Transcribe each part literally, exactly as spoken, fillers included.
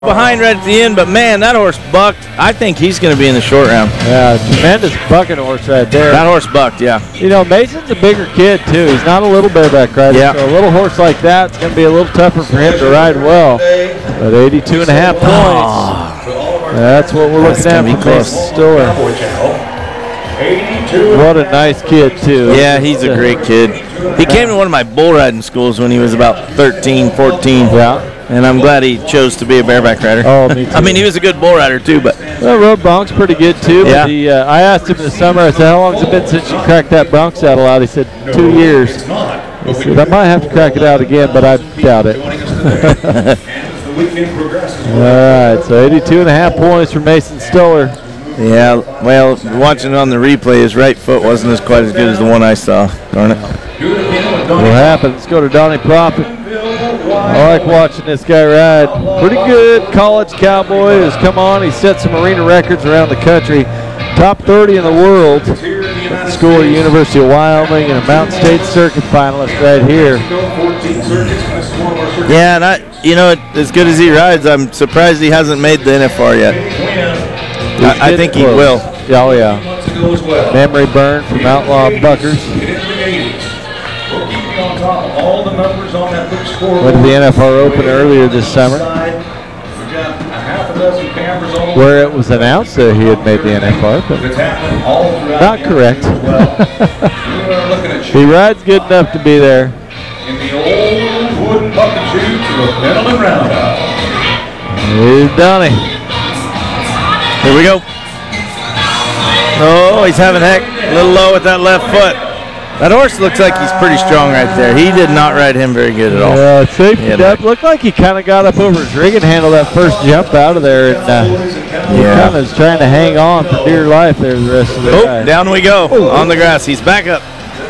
behind right at the end, but man, that horse bucked. I think he's going to be in the short round. Yeah, tremendous bucking horse right there. That horse bucked, yeah. You know, Mason's a bigger kid, too. He's not a little bareback rider. Yeah. So a little horse like that, it's going to be a little tougher for him to ride well. But eighty-two and a half points. Oh. That's what we're looking at from Mason Stiller. What a nice kid, too. Yeah, he's a great kid. He came to one of my bull riding schools when he was about thirteen, fourteen. Yeah. And I'm glad he chose to be a bareback rider. Oh, me too. I mean, he was a good bull rider, too, but... Well, rode broncs pretty good, too. Yeah. But he, uh, I asked him this summer, I said, how long has it been since you cracked that bronc saddle out? He said, two years. He said, I might have to crack it out again, but I doubt it. All right, so eighty-two and a half points for Mason Stiller. Yeah, well, watching it on the replay, his right foot wasn't as quite as good as the one I saw. Darn it. What happened? Let's go to Donnie Prophet. I like watching this guy ride. Pretty good college cowboy has come on. He set some arena records around the country. Top thirty in the world at the school at the University of Wyoming and a Mountain State Circuit finalist right here. Yeah, and I, you know, as good as he rides, I'm surprised he hasn't made the N F R yet. I, I think he will. Yeah, oh, yeah. Memory burn from Outlaw Buckers. Went to the N F R Open earlier this summer, where it was announced that he had made the N F R, but not correct. He rides good enough to be there. In the old wooden bucket chute to the Pendleton Roundup. Here's Donnie. Here we go. Oh, he's having heck a little low with that left foot. That horse looks like he's pretty strong right there. He did not ride him very good at all. Yeah, safety Yeah, up. Looked like he kind of got up over his rigging handle that first jump out of there, and uh, he Yeah. kind of is trying to hang on for dear life there the rest of the Oh, ride. down we go on the grass. He's back up.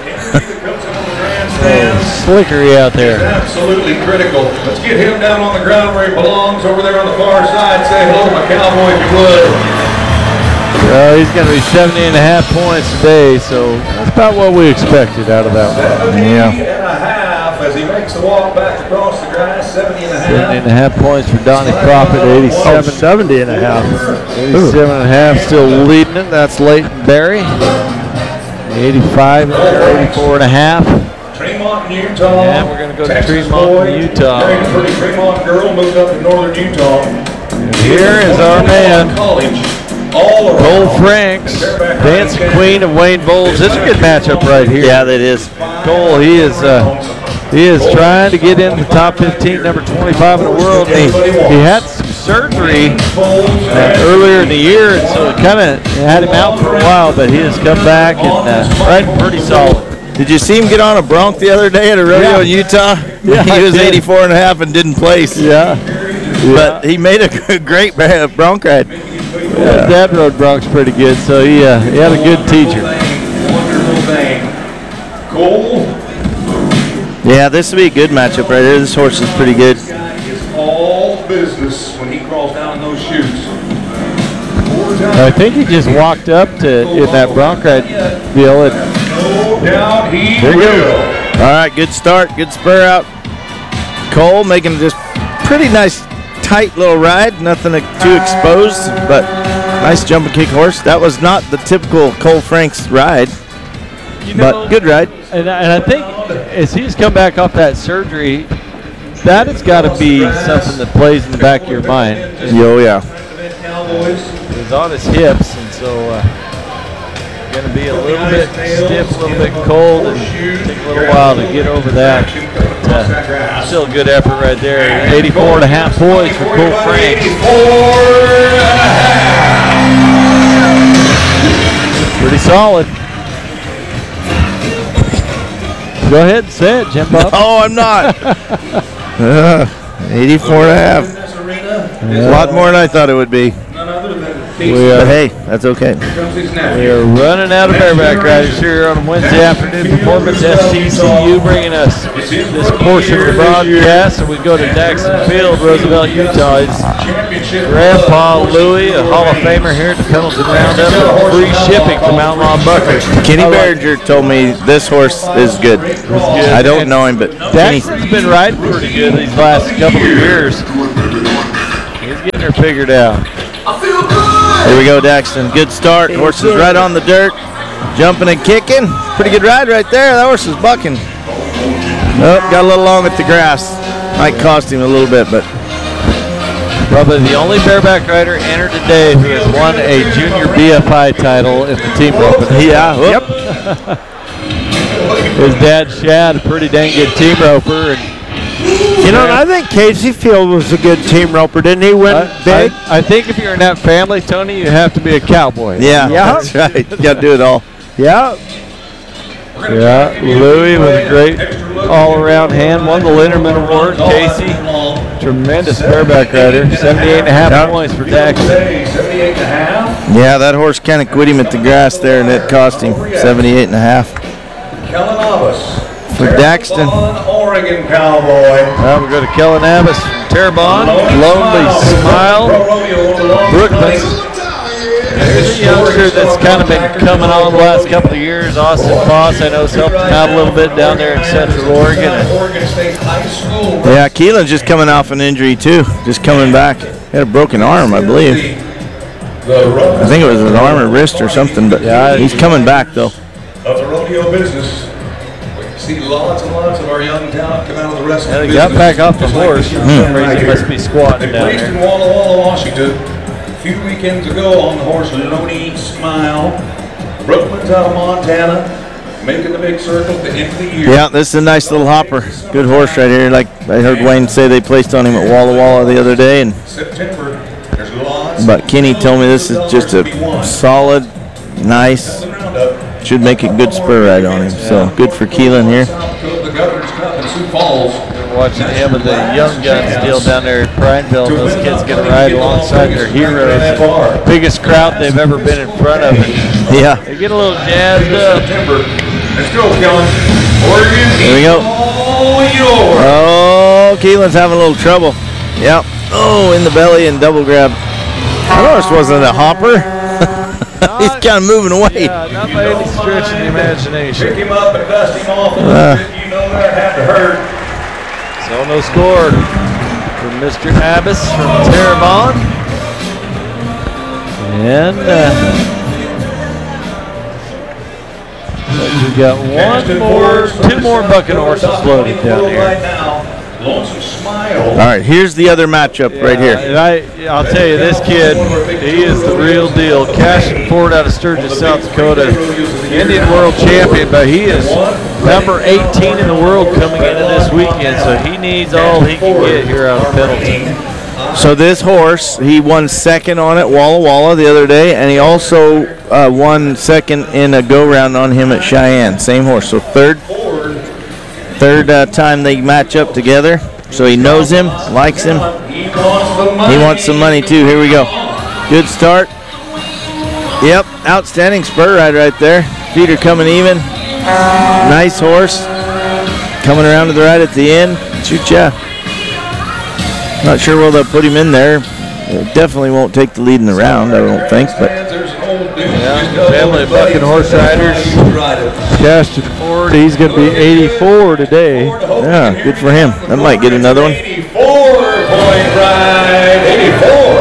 Slickery out there. Absolutely critical. Let's get him down on the ground where he belongs over there on the far side. Say hello to my cowboy if you would. Uh, he's going to be seventy and a half points today, so that's about what we expected out of that one. seventy and a half as he makes the walk back across the grass. seventy and a half. seventy and a half points for Donnie Prophet, eighty-seven. Oh, seventy and a half. eighty-seven and a half, still leading it. That's Leighton Berry. eighty-five and eighty-four and a half. Tremont, Utah. Yeah, we're going to go to Texas Tremont, boy, Utah. married a pretty Tremont girl, moved up to northern Utah. And here is our man, College. All Cole around. Franks, dancing queen of Wayne Bowles. This is a good matchup right here. Yeah, that is. Cole, he is uh, he is trying to get in the top fifteen, number twenty-five in the world. He, he had some surgery uh, earlier in the year, and so it kind of had him out for a while, but he has come back and uh, riding pretty solid. Did you see him get on a bronc the other day at a rodeo Yeah. in Utah? Yeah, I he was did. eighty-four and a half and didn't place. Yeah. But he made a great bronc ride. Yeah, Dad rode broncs pretty good, so he, uh, he had a good teacher. Wonderful thing. Cole. Yeah, this would be a good matchup right here. This horse is pretty good. It's all business when he crawls down those chutes. I think he just walked up to in that bronc ride deal, and No doubt he There you will. go. All right, good start, good spur out. Cole making just pretty nice, tight little ride. Nothing too exposed, but nice jump and kick horse. That was not the typical Cole Franks ride, you know, but good ride. And, and I think as he's come back off that surgery, that has got to be something that plays in the back of your mind. Yo, yeah. He's on his hips, and so uh, going to be a little bit stiff, a little bit cold, and take a little while to get over that. But, uh, still a good effort right there. eighty-four and a half points for Cole Franks. Pretty solid. Go ahead and say it, Jim Bob. Oh, I'm not. uh, eighty-four and a half. A lot more than I thought it would be. We, But uh, hey, that's okay. we are running out of bareback riders here on a Wednesday afternoon performance. S T C U bringing us this portion of the broadcast, and we go to Daxton Field, Roosevelt, Utah. It's Grandpa Louie, a Hall of Famer here at the Pendleton Roundup. Free shipping from Outlaw Buckers. Kenny I like- Berger told me this horse is good. I don't know him, but Kenny. Daxton's been riding pretty good these last couple of years. He's getting her figured out. Here we go, Daxton. Good start. Horse is right on the dirt. Jumping and kicking. Pretty good ride right there. That horse is bucking. Nope, got a little long at the grass. Might cost him a little bit, but probably the only bareback rider entered today who has won a junior B F I title in the team roping. yeah. Whoop. Yep. His dad, Shad, a pretty dang good team roper. And you know, I think Casey Field was a good team roper. Didn't he win I, big? I, I think if you're in that family, Tony, you have to be a cowboy. Yeah, Yeah. that's right. You got to do it all. Yeah. Yeah, Louie was a great all-around hand. Won the Linderman Award. Casey, tremendous bareback rider. seventy-eight and a half Yeah. points for Daxton. seventy-eight and a half. Yeah, that horse kind of quit him at the grass there, and it cost him seventy-eight and a half. Kellen Abbas. For Daxton. Terrebonne, Oregon Cowboy. Well, we go to Kellen Abbas from Terrebonne. Lonely Smile. Brookman's. There's a youngster that's kind of been coming on the last couple of years. Austin Foss, I know, has helped him out a little bit down there in Central Oregon. Oregon State High School. Yeah, Keelan's just coming off an injury, too. Just coming back. Had a broken arm, I believe. I think it was an arm or wrist or something, but Yeah, he's coming back, though. Of the rodeo business. We see lots and lots of our young talent come out of the wrestling Yeah, he business. got back off the just like horse. this For young some man reason, he right must be here. squatting They down raced in there. Walla Walla, Washington a few weekends ago on the horse Lonely Smile. Brookman's out of Montana, making the big circle at the end of the year. Yeah, this is a nice little hopper. Good horse right here. Like I heard Wayne say they placed on him at Walla Walla the other day, and September, there's lots. but Kenny told me this is just a solid, nice, should make a good spur ride on him. So good for Keelan here. South Dakota, the Governor's Cup in Sioux Falls. Watching him and the young guns deal down there at Prineville. Those kids get to ride alongside their heroes. Biggest crowd they've ever been in front of. And Yeah, they get a little jazzed up. September. Let's go, Kellen. Oregon. Here we go. Oh, yours. Oh, Keelan's having a little trouble. Yep. Oh, in the belly and double grab. That horse wasn't a hopper. He's kind of moving away. Yeah, not by any stretch of the imagination. Pick him up and dust him off a little Uh. bit. You know that had to hurt. So no score for Mister Abbas from Terrebonne. And uh, we got one more, two more bucket horses loaded down Right here. now, Lonesome Smile. All right, here's the other matchup right Yeah, here. and I, I'll tell you, this kid, he is the real deal. Cashing Ford out of Sturgis, South Dakota, Indian World Champion, but he is number eighteen in the world coming into this weekend, so he needs all he can get here out of Pendleton. So this horse, he won second on it, Walla Walla, the other day, and he also uh, won second in a go-round on him at Cheyenne. Same horse, so third, third uh, time they match up together. So he knows him, likes him. He wants the money. He wants some money too. Here we go. Good start. Yep, outstanding spur ride right there. Feet are coming even. Nice horse. Coming around to the right at the end. Shoot ya. Not sure where they'll put him in there. It definitely won't take the lead in the round, I don't think. But There's an old dude. Yeah, family of bucking horse riders. Cashton Ford, he's going to be eighty-four today. yeah, good for him. That might get another one. eighty-four point ride. eighty-four.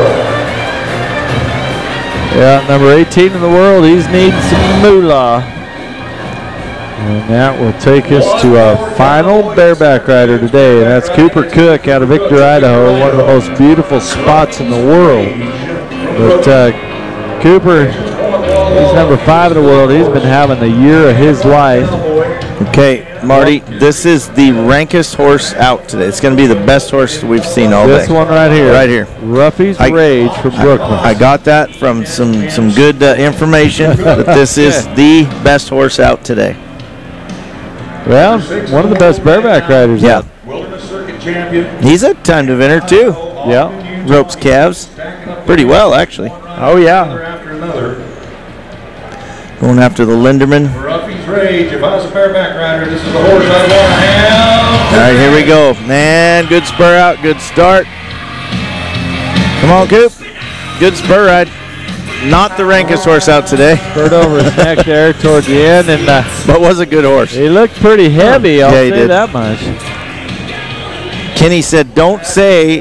Yeah, number eighteen in the world, he's needing some moolah. And that will take us to our final bareback rider today, and that's Cooper Cook out of Victor, Idaho, one of the most beautiful spots in the world. But uh, Cooper, he's number five in the world. He's been having the year of his life. Okay, Marty, this is the rankest horse out today. It's going to be the best horse we've seen all This day. one right here. Right here. Ruffy's I- Rage from Brooklyn. I got that from some, some good uh, information that this is the best horse out today. Well, one of the best bareback riders Yeah. out. Wilderness Circuit champion. He's a time to winner too. Yeah. Ropes calves. Pretty well, actually. Oh, yeah. After another. Going after the Linderman. Ruffy's Rage. If I was a bareback rider, this is the horse I'd want to have. All right, here we go. Man, good spur out, good start. Come on, Coop. Good spur ride. Not the rankest horse out today, Spurred over his neck there toward the end, and uh, but was a good horse. he looked pretty heavy, I'll Yeah, he say did. that much. Kenny said, don't say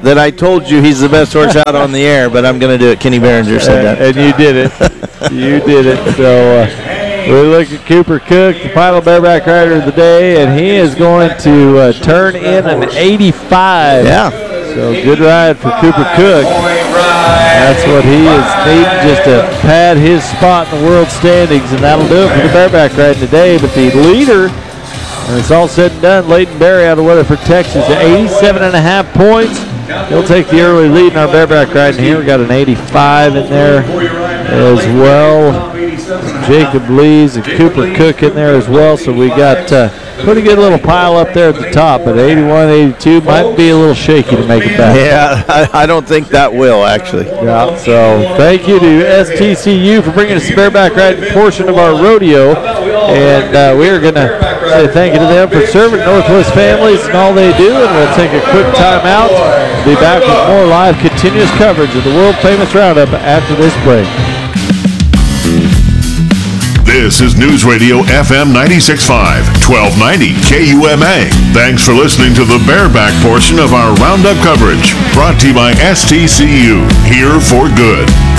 that I told you he's the best horse out on the air, but I'm going to do it. Kenny Behringer said that. And you did it. You did it. So uh, we look at Cooper Cook, the final bareback rider of the day, and he is going to uh, turn in an eighty-five. Yeah. So good ride for Cooper Cook. That's what he is needing, just to pad his spot in the world standings, and that'll do it for the bareback ride today. But the leader, when it's all said and done, Leighton Berry out of Weatherford, Texas, at eighty-seven and a half points. He'll take the early lead in our bareback ride, and here we got an eighty-five in there as well. Jacob Lees and Cooper Cook in there as well. So we got uh, pretty good little pile up there at the top, but eighty-one, eighty-two might be a little shaky to make it back. Yeah, I, I don't think that will, actually. Yeah, so thank you to S T C U for bringing us the bareback ride portion of our rodeo. And uh, we are going to say thank you to them for serving Northwest families and all they do. And we'll take a quick time out. We'll be back with more live continuous coverage of the world-famous Roundup after this break. This is News Radio F M ninety-six point five, twelve ninety K U M A. Thanks for listening to the bareback portion of our Roundup coverage, brought to you by S T C U, here for good.